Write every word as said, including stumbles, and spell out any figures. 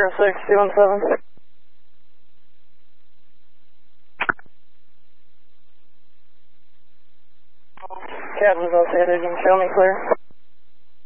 zero six two one seven. Captain's on Santa, you can show me clear.